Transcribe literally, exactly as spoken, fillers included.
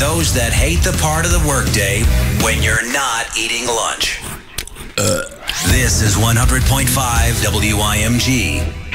those that hate the part of the workday when you're not eating lunch. Uh, this is one hundred point five W I M G.